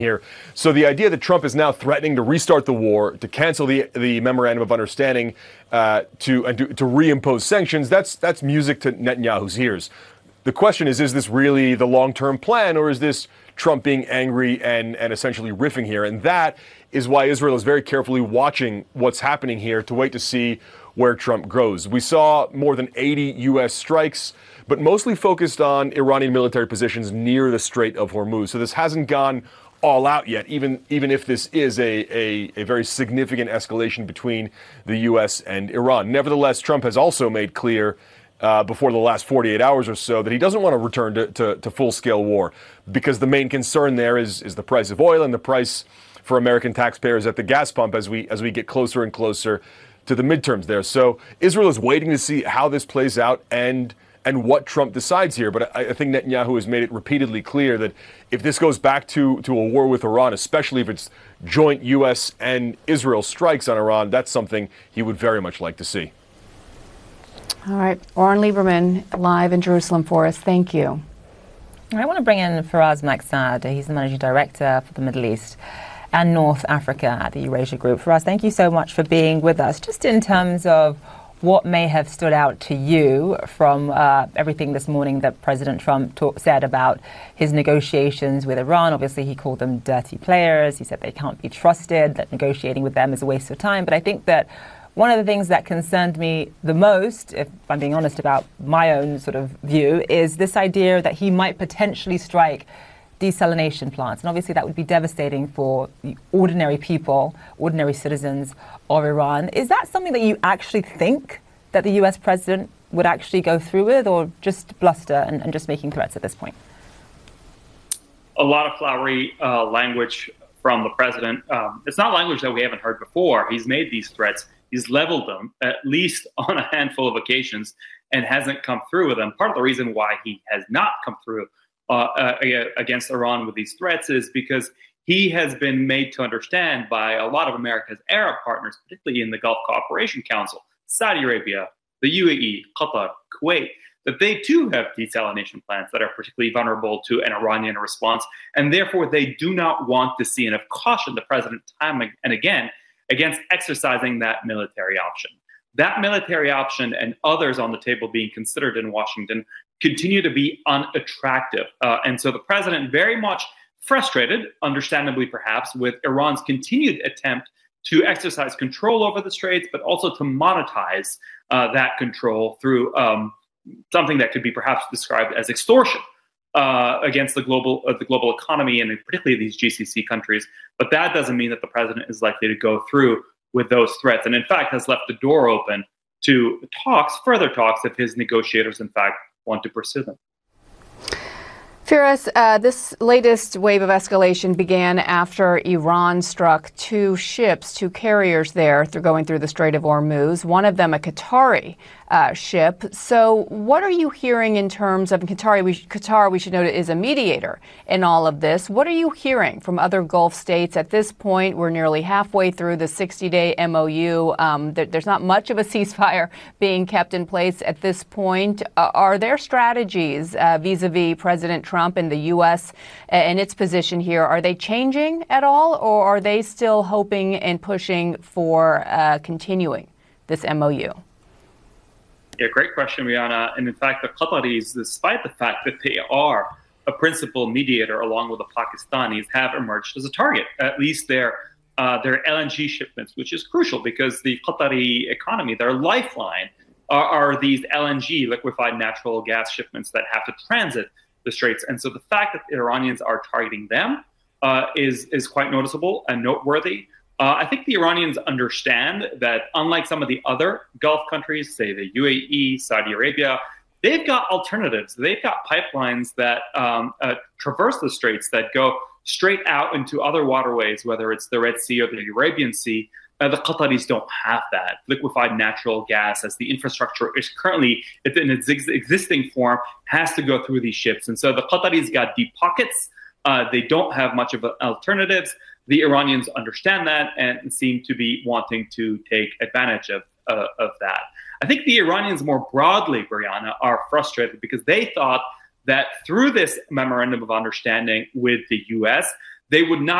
here. So the idea that Trump is now threatening to restart the war, to cancel the memorandum of understanding, to reimpose sanctions, that's music to Netanyahu's ears. The question is this really the long-term plan, or is this Trump being angry and essentially riffing here? And that is why Israel is very carefully watching what's happening here to wait to see where Trump goes. We saw more than 80 U.S. strikes, but mostly focused on Iranian military positions near the Strait of Hormuz. So this hasn't gone all out yet, even if this is a very significant escalation between the U.S. and Iran. Nevertheless, Trump has also made clear before the last 48 hours or so that he doesn't want to return to full-scale war, because the main concern there is the price of oil and the price for American taxpayers at the gas pump as we get closer and closer to the midterms there. So Israel is waiting to see how this plays out and what Trump decides here. But I think Netanyahu has made it repeatedly clear that if this goes back to a war with Iran, especially if it's joint U.S. and Israel strikes on Iran, that's something he would very much like to see. All right. Oren Liebermann, live in Jerusalem for us. Thank you. I want to bring in Faraz Maqsad. He's the Managing Director for the Middle East and North Africa at the Eurasia Group. Faraz, thank you so much for being with us. Just in terms of what may have stood out to you from everything this morning that President Trump said about his negotiations with Iran. Obviously, he called them dirty players. He said they can't be trusted, that negotiating with them is a waste of time. But I think that one of the things that concerned me the most, if I'm being honest about my own sort of view, is this idea that he might potentially strike desalination plants. And obviously that would be devastating for the ordinary people, ordinary citizens of Iran. Is that something that you actually think that the US president would actually go through with, or just bluster and just making threats at this point? A lot of flowery language from the president. It's not language that we haven't heard before. He's made these threats. He's leveled them at least on a handful of occasions and hasn't come through with them. Part of the reason why he has not come through against Iran with these threats is because he has been made to understand by a lot of America's Arab partners, particularly in the Gulf Cooperation Council, Saudi Arabia, the UAE, Qatar, Kuwait, that they too have desalination plants that are particularly vulnerable to an Iranian response. And therefore, they do not want to see and have cautioned the president time and again against exercising that military option. That military option and others on the table being considered in Washington continue to be unattractive. And so the president very much frustrated, understandably perhaps, with Iran's continued attempt to exercise control over the Straits, but also to monetize that control through something that could be perhaps described as extortion against the global economy and particularly these GCC countries. But that doesn't mean that the president is likely to go through with those threats, and in fact has left the door open to further talks, if his negotiators in fact want to pursue them. Firas, this latest wave of escalation began after Iran struck two carriers there going through the Strait of Hormuz, one of them a Qatari ship. So what are you hearing in terms of Qatar, we should note, is a mediator in all of this. What are you hearing from other Gulf states at this point? We're nearly halfway through the 60-day MOU. There's not much of a ceasefire being kept in place at this point. Are there strategies vis-a-vis President Trump and the U.S. and its position here? Are they changing at all, or are they still hoping and pushing for continuing this MOU? Yeah, great question, Rihanna. And in fact, the Qataris, despite the fact that they are a principal mediator along with the Pakistanis, have emerged as a target, at least their LNG shipments, which is crucial because the Qatari economy, their lifeline, are these LNG, liquefied natural gas shipments that have to transit the Straits. And so the fact that the Iranians are targeting them is quite noticeable and noteworthy. I think the Iranians understand that unlike some of the other Gulf countries, say the UAE, Saudi Arabia, they've got alternatives. They've got pipelines that traverse the Straits that go straight out into other waterways, whether it's the Red Sea or the Arabian Sea. The Qataris don't have that. Liquefied natural gas, as the infrastructure is currently in its existing form, has to go through these ships. And so the Qataris got deep pockets. They don't have much of alternatives. The Iranians understand that and seem to be wanting to take advantage of that. I think the Iranians more broadly, Brianna, are frustrated because they thought that through this memorandum of understanding with the U.S., they would not